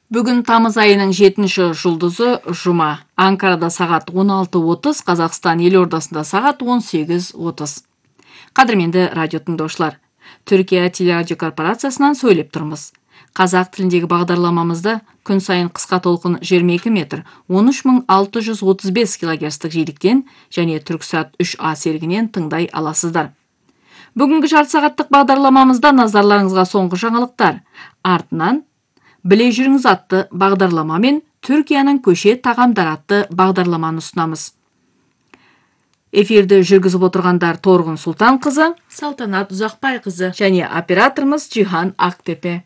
Бүгін тамыз айының 7-ші жұлдызы жұма. Анкарада сағат 16:30, Қазақстан елордасында сағат 18:30. Қадірменді радио тыңдаушылар, Түркия телерадио корпорациясынан сөйлеп тұрмыз. Қазақ тіліндегі бағдарламамызды күн сайын қысқа толқын 22 метр, 13635 килогерцтік жиіліктен және Түрксат 3А серігінен тыңдай аласыздар. Бүгінгі жарты сағаттық бағдарламамызда назарларыңызға соңғы жаңалықтар, артынан Біле жүріңіз атты бағдарлама мен Түркияның көше тағамдар атты бағдарламаны ұсынамыз. Эфирді жүргізіп отырғандар Торғын Сұлтанқызы, Салтанат Ұзақбайқызы және операторымыз Жихан Ақтепе.